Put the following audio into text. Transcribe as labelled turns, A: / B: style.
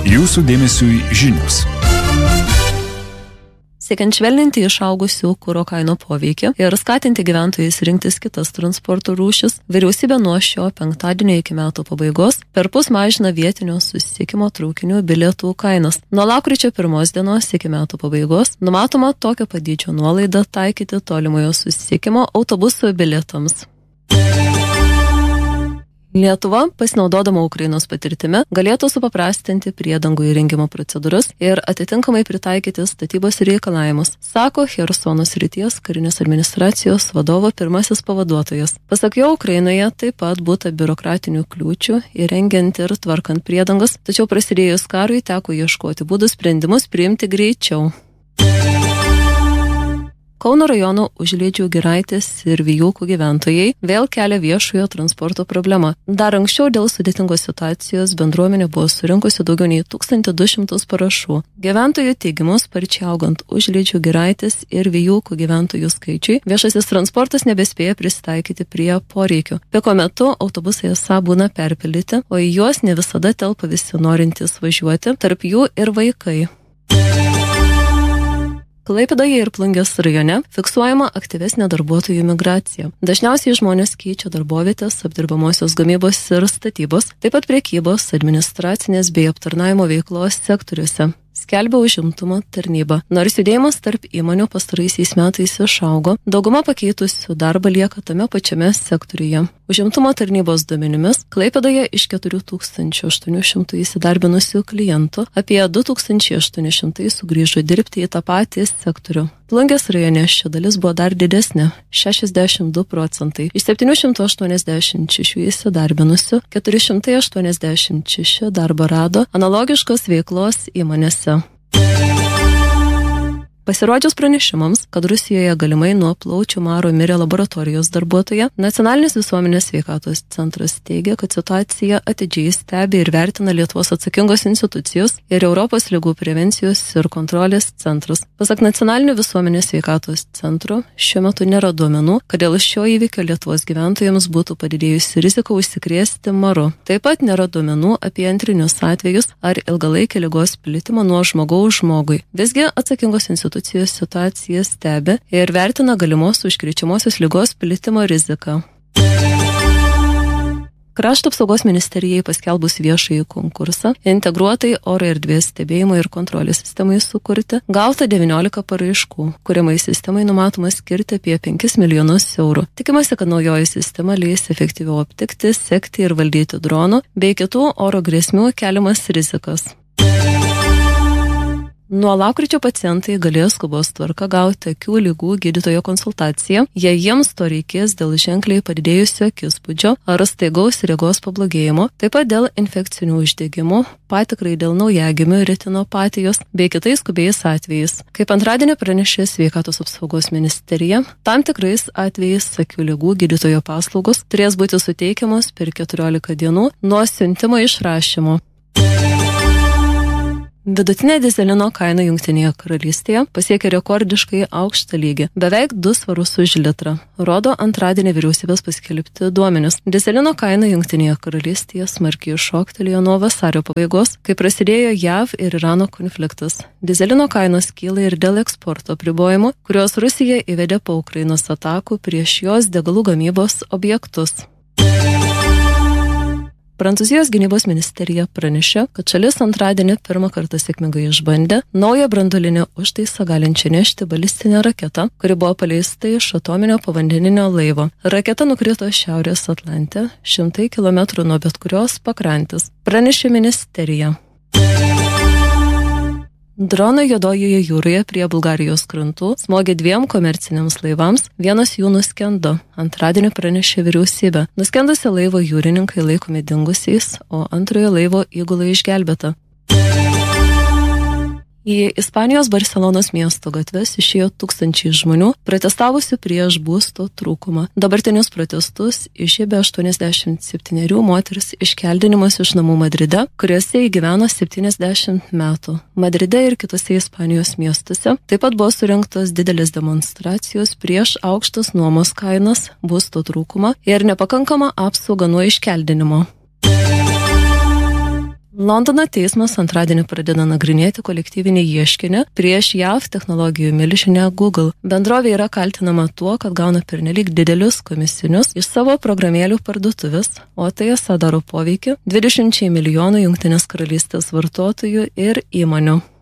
A: Jūsų dėmesiui žinios.
B: Siekiant švelninti išaugusių kuro kainų poveikį ir skatinti gyventojus rinktis kitas transporto rūšis, vyriausybė nuo šio penktadienio iki metų pabaigos perpus mažina vietinio susisiekimo traukinių bilietų kainas. Nuo lapkričio 1 dienos iki metų pabaigos numatoma tokio padydžio nuolaidą taikyti tolimojo susisiekimo autobusų bilietams. Lietuva, pasinaudodama Ukrainos patirtimi, galėtų supaprastinti priedangų įrengimo procedūras ir atitinkamai pritaikyti statybos reikalavimus, sako Chersono srities karinės administracijos vadovo pirmasis pavaduotojas. Pasak jo, Ukrainoje taip pat būta biurokratinių kliūčių įrengiant ir tvarkant priedangas, tačiau prasidėjus karui teko ieškoti būdų sprendimus priimti greičiau. Kauno rajono Užliedžių Giraitės ir Vijūkų gyventojai vėl kelia viešojo transporto problemą. Dar anksčiau dėl sudėtingos situacijos bendruomenė buvo surinkusi daugiau nei 1200 parašų. Gyventojų teigimu, sparčiai augant Užliedžių Giraitės ir Vijūkų gyventojų skaičiui, viešasis transportas nebespėja prisitaikyti prie poreikių. Piko metu autobusai esą būna perpildyti, o į juos ne visada telpa visi norintys važiuoti, tarp jų ir vaikai. Klaipėdoje ir Plungės rajone fiksuojama aktyvesnė darbuotojų migracija. Dažniausiai žmonės keičia darbovietės, apdirbamosios gamybos ir statybos, taip pat prekybos, administracinės bei aptarnavimo veiklos sektoriuose. Skelbia užimtumo tarnyba. Nors judėjimas tarp įmonių pastaraisiais metais išaugo, dauguma pakeitusių darbą lieka tame pačiame sektoriuje. Užimtumo tarnybos duomenimis Klaipėdoje iš 4800 įsidarbinusių klientų apie 2800 sugrįžo dirbti į tą patį sektorių. Plungės rajone ši dalis buvo dar didesnė – 62%. Iš 786 įsidarbinusių 486 darbą rado analogiškos veiklos įmonėse. Pasirodžius pranešimams, kad Rusijoje galimai nuo plaučių maro mirė laboratorijos darbuotoja, Nacionalinis visuomenės sveikatos centras teigia, kad situaciją atidžiai stebi ir vertina Lietuvos atsakingos institucijos ir Europos ligų prevencijos ir kontrolės centras. Pasak Nacionalinio visuomenės sveikatos centro, šiuo metu nėra duomenų, kad dėl šio įvykio Lietuvos gyventojams būtų padidėjusi rizika užsikrėsti maru. Taip pat nėra duomenų apie antrinius atvejus ar ilgalaikį ligos plitimą nuo žmogaus žmogui. Visgi atsakingos institucijos situaciją stebi ir vertina galimos užkrečiamosios ligos plitimo riziką. Krašto apsaugos ministerijai paskelbus viešąjį konkursą integruotai oro erdvės stebėjimo ir kontrolės sistemai sukurti gauta 19 paraiškų, kuriamai sistemai numatoma skirti apie 5 milijonus eurų. Tikimasi, kad naujoji sistema leis efektyviau aptikti, sekti ir valdyti dronų bei kitų oro grėsmių keliamas rizikas. Nuo lapkričio pacientai galės skubos tvarka gauti akių ligų gydytojo konsultaciją, jei jiems to reikės dėl ženkliai padidėjusio akispūdžio ar staigaus regos pablogėjimo, taip pat dėl infekcinių uždegimų, patikrai dėl naujagimių retinopatijos bei kitais skubiais atvejais. Kaip antradienį pranešė Sveikatos apsaugos ministerija, tam tikrais atvejais akių ligų gydytojo paslaugos turės būti suteikiamos per 14 dienų nuo siuntimo išrašymo. Vidutinė dyzelino kaina Jungtinėje karalystėje pasiekė rekordiškai aukštą lygį – beveik 2 svarus už litrą, rodo antradienį vyriausybės paskelbti duomenis. Dyzelino kaina Jungtinėje karalystėje smarkiai šoktelėjo nuo vasario pabaigos, kai prasidėjo JAV ir Irano konfliktas. Dyzelino kainos kyla ir dėl eksporto apribojimų, kuriuos Rusija įvedė po Ukrainos atakų prieš jos degalų gamybos objektus. Prancūzijos gynybos ministerija pranešė, kad šalis antradienį pirmą kartą sėkmingai išbandė naują branduolinę užtaisą galinčią nešti balistinę raketą, kuri buvo paleista iš atominio povandeninio laivo. Raketa nukrito Šiaurės Atlante, 100 km nuo bet kurios pakrantės, pranešė ministerija. Dronai Juodojoje jūroje prie Bulgarijos krantų smogė 2 komerciniams laivams, vienas jų nuskendo. Antradienį pranešė vyriausybė. Nuskendusią laivo jūrininkai laikomi dingusiais, o antrojo laivo įgula išgelbėta. Į Ispanijos Barcelonos miesto gatves išėjo tūkstančiai žmonių, protestavusių prieš būsto trūkumą. Dabartinius protestus išėbė 87 moteris iškeldinimas iš namų Madride, kuriuose įgyveno 70 metų. Madride ir kitose Ispanijos miestuose taip pat buvo surengtos didelės demonstracijos prieš aukštas nuomos kainas, būsto trūkumą ir nepakankamą apsaugą nuo iškeldinimo. Londono teismas antradienį pradeda nagrinėti kolektyvinį ieškinį prieš JAV technologijų milžinę Google. Bendrovė yra kaltinama tuo, kad gauna pernelyg didelius komisinius iš savo programėlių parduotuvės, o tai esą daro poveikį 20 milijonų Jungtinės karalystės vartotojų ir įmonių.